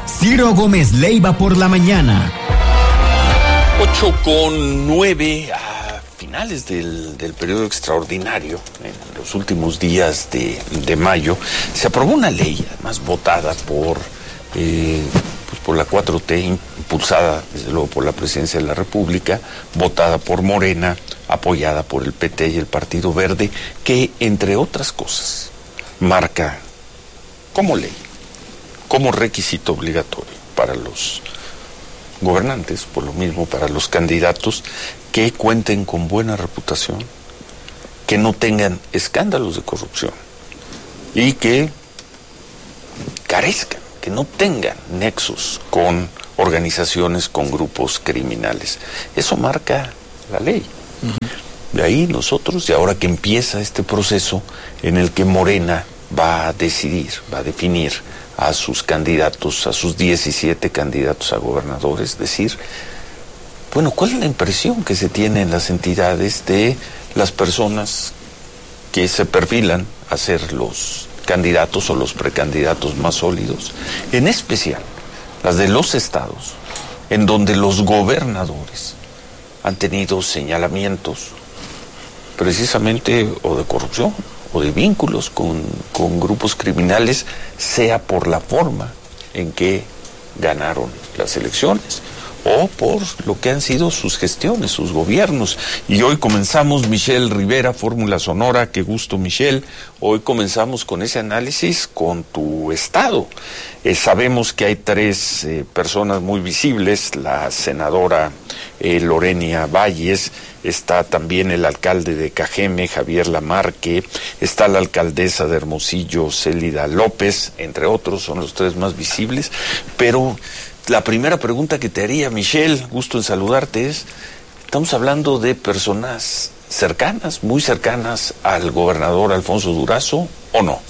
Ciro Gómez Leiva por la mañana. 8:09 a finales del periodo extraordinario, en los últimos días de mayo, se aprobó una ley, además votada por la 4T, impulsada desde luego por la Presidencia de la República, votada por Morena, apoyada por el PT y el Partido Verde, que entre otras cosas marca como ley, como requisito obligatorio para los gobernantes, por lo mismo para los candidatos, que cuenten con buena reputación, que no tengan escándalos de corrupción y que carezcan, que no tengan nexos con organizaciones, con grupos criminales. Eso marca la ley. De ahí nosotros, y ahora que empieza este proceso en el que Morena va a decidir, va a definir a sus candidatos, a sus 17 candidatos a gobernadores, decir, bueno, ¿cuál es la impresión que se tiene en las entidades de las personas que se perfilan a ser los candidatos o los precandidatos más sólidos? En especial, las de los estados, en donde los gobernadores han tenido señalamientos precisamente o de corrupción o de vínculos con grupos criminales, sea por la forma en que ganaron las elecciones o por lo que han sido sus gestiones, sus gobiernos. Y hoy comenzamos, Michelle Rivera, Fórmula Sonora, qué gusto, Michelle. Hoy comenzamos con ese análisis con tu estado. Sabemos que hay tres personas muy visibles, la senadora Lorena Valles, está también el alcalde de Cajeme, Javier Lamarque, está la alcaldesa de Hermosillo, Célida López, entre otros, son los tres más visibles, pero la primera pregunta que te haría, Michelle, gusto en saludarte, es, ¿estamos hablando de personas cercanas, muy cercanas al gobernador Alfonso Durazo o no?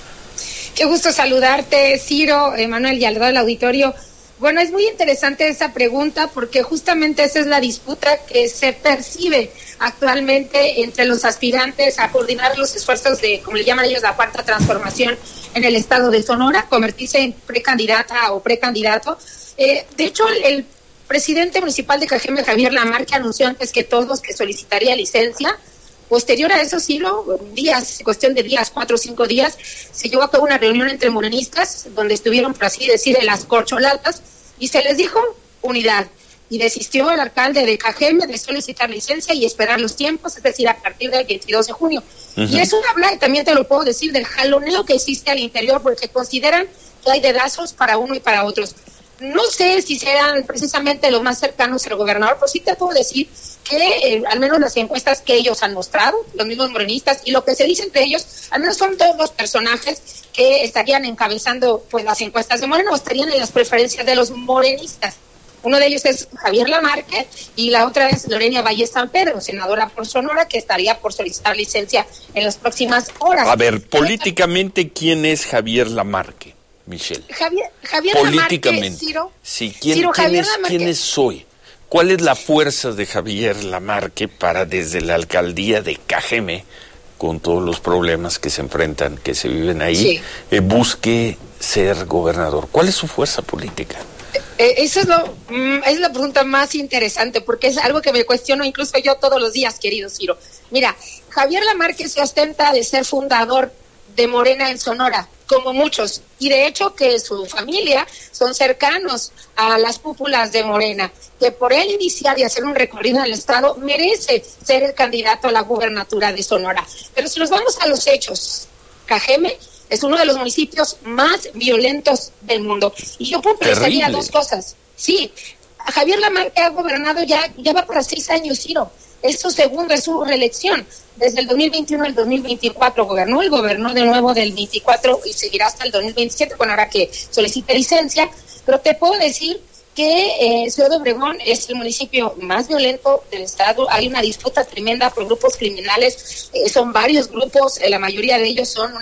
Qué gusto saludarte, Ciro, Manuel y al lado del auditorio. Bueno, es muy interesante esa pregunta porque justamente esa es la disputa que se percibe actualmente entre los aspirantes a coordinar los esfuerzos de, como le llaman ellos, la cuarta transformación en el estado de Sonora, convertirse en precandidata o precandidato. De hecho, el presidente municipal de Cajeme, Javier Lamarque, anunció antes que todos que solicitaría licencia. Posterior a eso, Ciro, cuestión de días, 4 o 5 días, se llevó a cabo una reunión entre morenistas, donde estuvieron, por así decir, en las corcholatas, y se les dijo unidad. Y desistió el alcalde de Cajeme de solicitar licencia y esperar los tiempos, es decir, a partir del 22 de junio. Y eso habla, y también te lo puedo decir, del jaloneo que existe al interior, porque consideran que hay dedazos para uno y para otros. No sé si sean precisamente los más cercanos al gobernador, pero sí te puedo decir que al menos las encuestas que ellos han mostrado, los mismos morenistas, y lo que se dice entre ellos, al menos son todos los personajes que estarían encabezando pues las encuestas de Morena o estarían en las preferencias de los morenistas. Uno de ellos es Javier Lamarque y la otra es Lorena Valles San Pedro, senadora por Sonora, que estaría por solicitar licencia en las próximas horas. A ver, políticamente, ¿quién es Javier Lamarque, Michelle? Javier políticamente, Lamarque, Ciro. Sí, ¿quién es hoy? ¿Cuál es la fuerza de Javier Lamarque para desde la alcaldía de Cajeme, con todos los problemas que se enfrentan, que se viven ahí, busque ser gobernador? ¿Cuál es su fuerza política? Eso es la pregunta más interesante, porque es algo que me cuestiono incluso yo todos los días, querido Ciro. Mira, Javier Lamarque se ostenta de ser fundador de Morena en Sonora, como muchos, y de hecho que su familia son cercanos a las cúpulas de Morena, que por él iniciar y hacer un recorrido en el estado merece ser el candidato a la gubernatura de Sonora. Pero si nos vamos a los hechos, Cajeme es uno de los municipios más violentos del mundo, y yo pensaría dos cosas. Sí, Javier Lamarque ha gobernado ya va para 6 años, Ciro. Es su segundo, es su reelección. Desde el 2021 al 2024 gobernó de nuevo del 24 y seguirá hasta el 2027, con ahora que solicite licencia. Pero te puedo decir que Ciudad Obregón es el municipio más violento del estado. Hay una disputa tremenda por grupos criminales. Son varios grupos, la mayoría de ellos son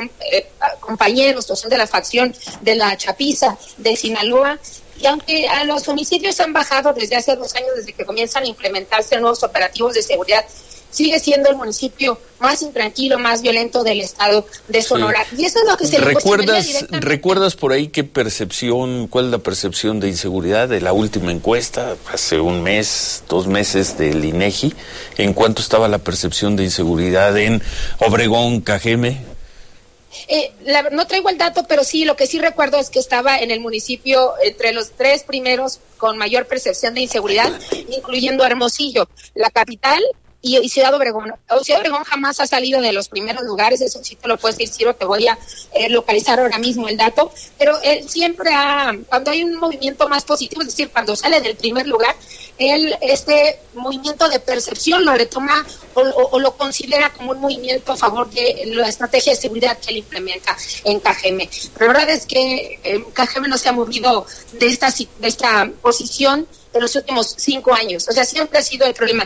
compañeros o son de la facción de la Chapiza de Sinaloa. Y aunque a los homicidios han bajado desde hace 2 años, desde que comienzan a implementarse nuevos operativos de seguridad sigue siendo el municipio más intranquilo, más violento del estado de Sonora. Sí. Y eso es lo que se le ¿Recuerdas por ahí cuál es la percepción de inseguridad de la última encuesta, hace un mes, 2 meses del INEGI? ¿En cuánto estaba la percepción de inseguridad en Obregón, Cajeme? No traigo el dato, pero sí, lo que sí recuerdo es que estaba en el municipio entre los 3 primeros con mayor percepción de inseguridad, incluyendo Hermosillo, la capital, y Ciudad Obregón. Ciudad Obregón jamás ha salido de los primeros lugares, eso sí te lo puedes decir, Ciro, te voy a localizar ahora mismo el dato, pero él siempre cuando hay un movimiento más positivo, es decir, cuando sale del primer lugar, él este movimiento de percepción lo retoma o lo considera como un movimiento a favor de la estrategia de seguridad que él implementa en Cajeme. Pero la verdad es que Cajeme no se ha movido de esta posición de los últimos 5 años, o sea, siempre ha sido el problema.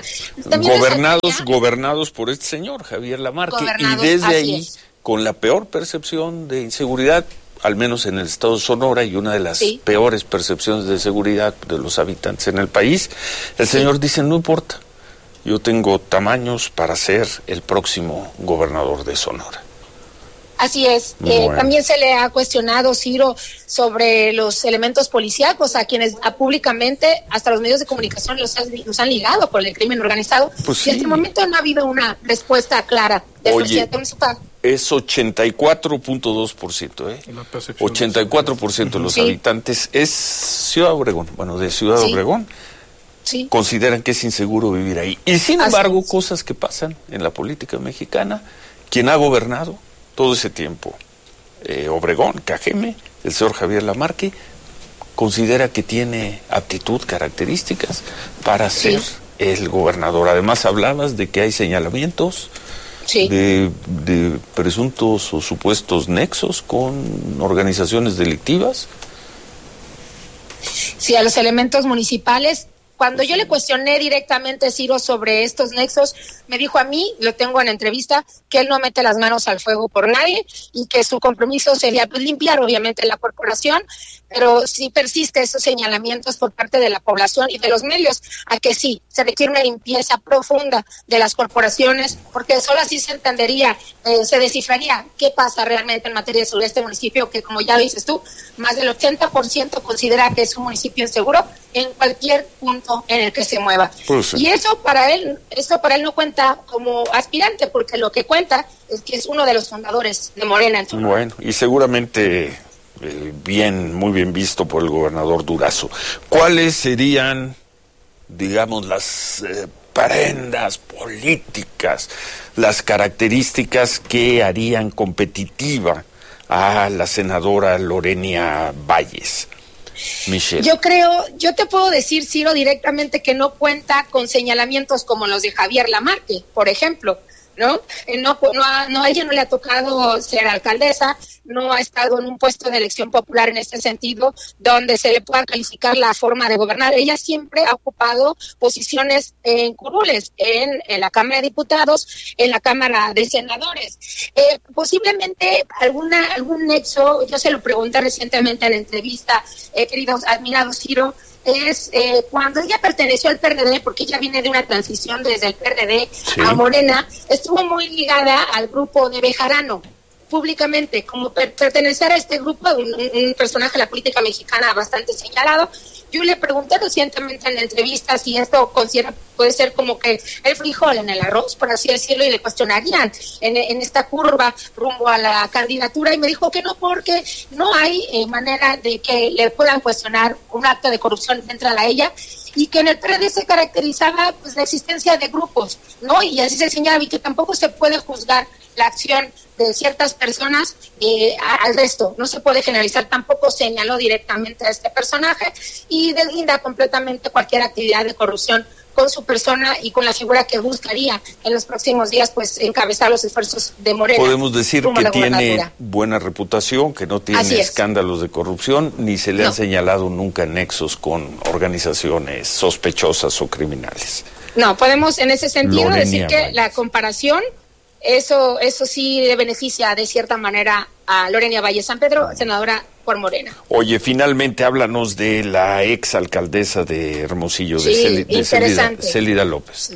Gobernados por este señor, Javier Lamarque, y desde ahí, con la peor percepción de inseguridad, al menos en el estado de Sonora, y una de las peores percepciones de seguridad de los habitantes en el país, el señor dice, no importa, yo tengo tamaños para ser el próximo gobernador de Sonora. Así es. Bueno. También se le ha cuestionado, Ciro, sobre los elementos policíacos a quienes públicamente, hasta los medios de comunicación, los han ligado por el crimen organizado. Pues sí. Y hasta el momento no ha habido una respuesta clara del presidente municipal. Es 84.2%, ¿eh? 84% de los habitantes es Ciudad Obregón, de Ciudad Obregón. Sí. Consideran que es inseguro vivir ahí. Y sin embargo, cosas que pasan en la política mexicana, quien ha gobernado todo ese tiempo, Obregón, Cajeme, el señor Javier Lamarque, considera que tiene aptitud, características para ser el gobernador. Además, hablabas de que hay señalamientos de presuntos o supuestos nexos con organizaciones delictivas. Sí, a los elementos municipales. Cuando yo le cuestioné directamente, Ciro, sobre estos nexos, me dijo a mí, lo tengo en entrevista, que él no mete las manos al fuego por nadie y que su compromiso sería limpiar, obviamente, la corporación, pero sí persiste esos señalamientos por parte de la población y de los medios a que sí, se requiere una limpieza profunda de las corporaciones, porque solo así se entendería, se descifraría qué pasa realmente en materia de seguridad de este municipio, que como ya dices tú, más del 80% considera que es un municipio inseguro en cualquier punto en el que se mueva. Pues sí. Y eso para él no cuenta como aspirante, porque lo que cuenta es que es uno de los fundadores de Morena. Bueno, y seguramente muy bien visto por el gobernador Durazo. ¿Cuáles serían, digamos, las prendas políticas, las características que harían competitiva a la senadora Lorena Valles? Michelle. Yo te puedo decir, Ciro, directamente que no cuenta con señalamientos como los de Javier Lamarque, por ejemplo, ¿no? A ella no le ha tocado ser alcaldesa, no ha estado en un puesto de elección popular en este sentido, donde se le pueda calificar la forma de gobernar. Ella siempre ha ocupado posiciones en curules, en la Cámara de Diputados, en la Cámara de Senadores. Posiblemente algún nexo, yo se lo pregunté recientemente en la entrevista, querido admirado Ciro, es cuando ella perteneció al PRD, porque ella viene de una transición desde el PRD a Morena, estuvo muy ligada al grupo de Bejarano, públicamente, como pertenecer a este grupo, un personaje de la política mexicana bastante señalado. Yo le pregunté recientemente en la entrevista si esto puede ser como que el frijol en el arroz, por así decirlo, y le cuestionarían en esta curva rumbo a la candidatura, y me dijo que no, porque no hay manera de que le puedan cuestionar un acto de corrupción dentro de ella, y que en el PRD se caracterizaba pues la existencia de grupos, ¿no? Y así se señala, y que tampoco se puede juzgar la acción de ciertas personas al resto, no se puede generalizar. Tampoco señaló directamente a este personaje y deslinda completamente cualquier actividad de corrupción con su persona y con la figura que buscaría en los próximos días pues encabezar los esfuerzos de Morena. Podemos decir que tiene buena reputación, que no tiene escándalos de corrupción, ni se le han señalado nunca nexos con organizaciones sospechosas o criminales. No, podemos en ese sentido decir que la comparación, eso sí le beneficia de cierta manera a Lorena Valles San Pedro, senadora por Morena. Oye, finalmente háblanos de la exalcaldesa de Hermosillo, de Célida López. Sí.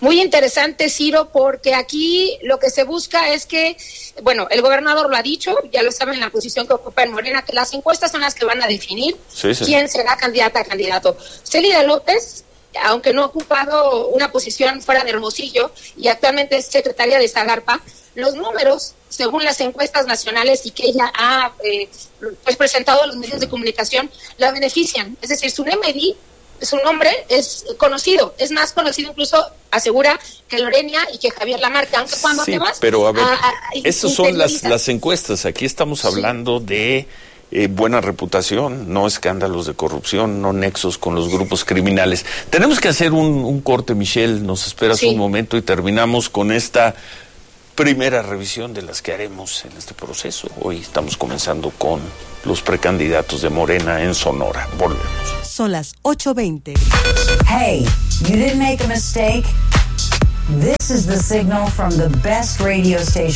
Muy interesante, Ciro, porque aquí lo que se busca es que, bueno, el gobernador lo ha dicho, ya lo saben, la posición que ocupa en Morena, que las encuestas son las que van a definir quién será candidata, candidato. Célida López, aunque no ha ocupado una posición fuera de Hermosillo y actualmente es secretaria de Zagarpa, los números, según las encuestas nacionales y que ella ha pues presentado a los medios de comunicación, la benefician. Es decir, su nombre es conocido, es más conocido incluso, asegura, que Lorena y que Javier Lamarca, aunque cuando te vas... pero a ver, esas son las encuestas, aquí estamos hablando de buena reputación, no escándalos de corrupción, no nexos con los grupos criminales. Tenemos que hacer un corte, Michelle, nos esperas un momento y terminamos con esta primera revisión de las que haremos en este proceso. Hoy estamos comenzando con los precandidatos de Morena en Sonora. Volvemos. Son las 8:20. Hey, you didn't make a mistake. This is the signal from the best radio station.